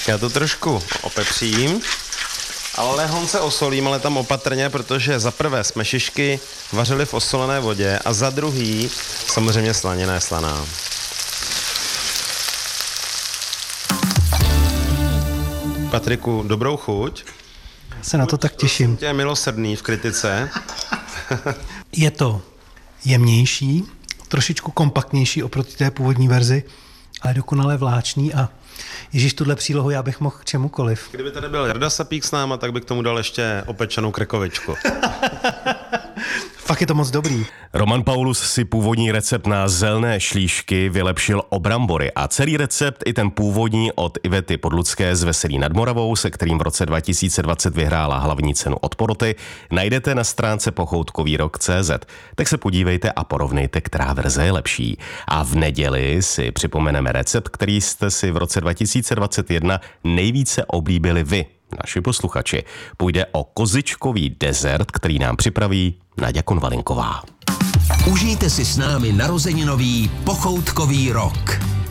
Já to trošku opepřím, ale lehonce osolím, ale tam opatrně, protože za prvé jsme šišky vařili v osolené vodě a za druhý samozřejmě slanina je slaná. Patriku, dobrou chuť. Se na to tak těším. Je milosrdný v kritice. Je to jemnější, trošičku kompaktnější oproti té původní verzi, ale dokonale vláčný a ježíš, tuhle přílohu já bych mohl k čemukoliv. Kdyby tady byl Jarda Sapík s náma, tak by k tomu dal ještě opečenou krkovičku. Fakt je to moc dobrý. Roman Paulus si původní recept na zelné šlíšky vylepšil o brambory a celý recept i ten původní od Ivety Podlucké z Veselí nad Moravou, se kterým v roce 2020 vyhrála hlavní cenu od poroty, najdete na stránce pochoutkovýrok.cz. Tak se podívejte a porovnejte, která verze je lepší. A v neděli si připomeneme recept, který jste si v roce 2021 nejvíce oblíbili vy, naši posluchači. Půjde o kozičkový dezert, který nám připraví Naďa Konvalinková. Užijte si s námi narozeninový pochoutkový rok.